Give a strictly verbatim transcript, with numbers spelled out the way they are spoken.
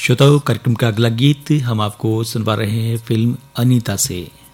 श्रोताओं, कार्यक्रम का अगला गीत हम आपको सुनवा रहे हैं फिल्म अनीता से।